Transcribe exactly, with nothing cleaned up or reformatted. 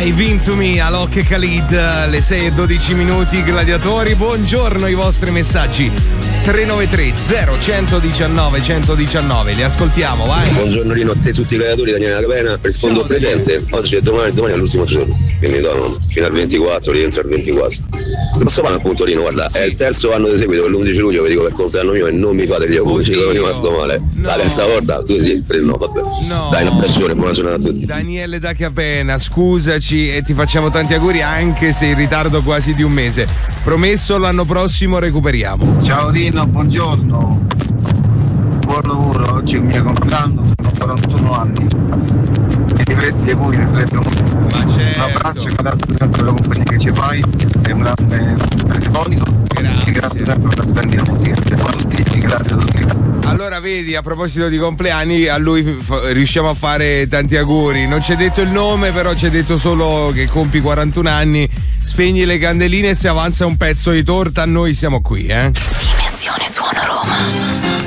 Dive Into Me, Alok e Khalid, le sei e dodici minuti, gladiatori, buongiorno, i vostri messaggi tre nove tre zero uno uno nove uno uno nove, li ascoltiamo, vai. Buongiorno Rino, a te tutti i gladiatori, Daniele Capena, rispondo Ciao, presente, Daniele. oggi è domani, domani è l'ultimo giorno, quindi no, fino al ventiquattro, rientro al ventiquattro. Posso fare un punto Rino, guarda, sì. È il terzo anno di seguito, per l'undici luglio, vi dico per compleanno mio e non mi fate gli auguri, ci sono rimasto male. No. La terza volta, due sì, tre no, vabbè. No. Dai, un abbraccione, buona giornata a tutti. Daniele da Capena, scusaci e ti facciamo tanti auguri anche se in ritardo quasi di un mese. Promesso, l'anno prossimo recuperiamo. Ciao Rino, buongiorno. Buon lavoro, oggi è il mio compleanno, sono quarantuno anni. E ti vesti e poi mi farebbe un... Ma certo. Un abbraccio, grazie sempre per la compagnia che ci fai, sei un grande telefonico. Grazie. E grazie sempre per la splendida musica. Buon tutti, grazie a tutti. Allora vedi, a proposito di compleanni, a lui f- riusciamo a fare tanti auguri. Non ci hai detto il nome, però ci hai detto solo che compi quarantuno anni. Spegni le candeline e se avanza un pezzo di torta, noi siamo qui, eh. Dimensione Suono Roma.